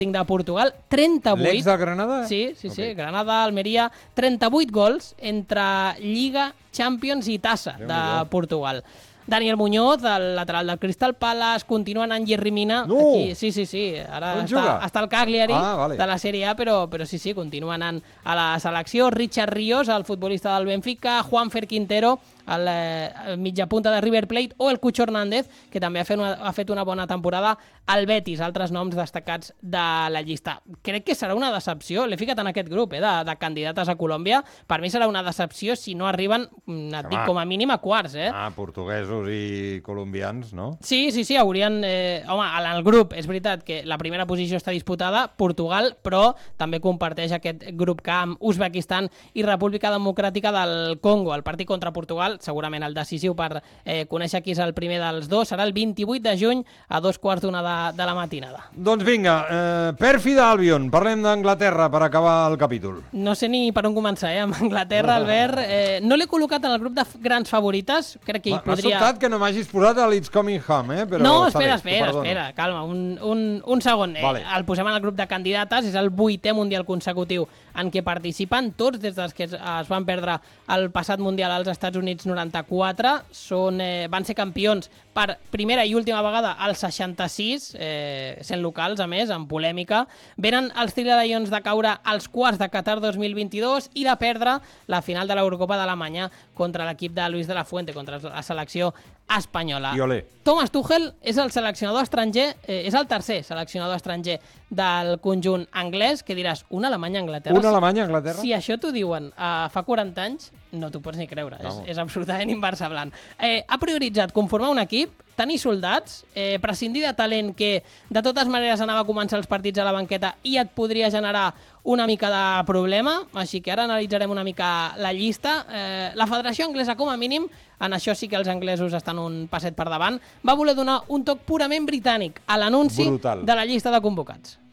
de Portugal, 38. L'ex del Granada? Sí, Granada, Almeria, 38 gols entre Lliga, Champions i Tassa de Portugal. Daniel Muñoz, el lateral del Crystal Palace, continua anant Yerry Mina. No! Aquí, sí. Ara està al Cagliari de la Sèrie A, però sí, continua anant a la selecció. Richard Ríos, el futbolista del Benfica, Juanfer Quintero, el mitjapunta de River Plate, o el Cucho Hernández, que també ha fet una bona temporada al Betis, altres noms destacats de la llista. Crec que serà una decepció, l'he ficat en aquest grup de candidates a Colòmbia, per mi serà una decepció si no arriben, dic, com a mínim a quarts. Portuguesos i colombians, no? Sí, haurien... Home, en el grup és veritat que la primera posició està disputada, Portugal, però també comparteix aquest grup K amb Uzbekistan i República Democràtica del Congo. El partit contra Portugal, segurament el decisiu per conèixer qui és el primer dels dos, serà el 28 de juny a 2:15 de la matinada. Doncs vinga, Pèrfida Albion, parlem d'Anglaterra per acabar el capítol. No sé ni per on començar, amb Anglaterra, Albert. No l'he col·locat en el grup de grans favorites, crec que hi podria... M'ha sobtat que no m'hagis posat a l'It's Coming Home, però... No, espera, calma, un segon. Vale. El posem en el grup de candidates, és el 8è Mundial consecutiu en què participen tots des dels que es van perdre el passat Mundial als Estats Units 94, van ser campions per primera i última vegada al 66, sent locals, a més, amb polèmica. Venen els Three Lions de caure als quarts de Qatar 2022 i de perdre la final de l'Eurocopa d'Alemanya contra l'equip de Luis de la Fuente, contra la selecció espanyola. I olé. Thomas Tuchel és el seleccionador estranger, és el tercer seleccionador estranger del conjunt anglès, que diràs, una Alemanya a Anglaterra? Una Alemanya a Anglaterra? Si això t'ho diuen fa 40 anys, no t'ho pots ni creure, és absolutament inversablant. Ha prioritzat conformar un equip, tenir soldats, prescindir de talent que de totes maneres anava a començar els partits a la banqueta i et podria generar una mica de problema, així que ara analitzarem una mica la llista. La Federació Anglesa, com a mínim, en això sí que els anglesos estan un passet per davant, va voler donar un toc purament britànic a l'anunci de la llista de convocats.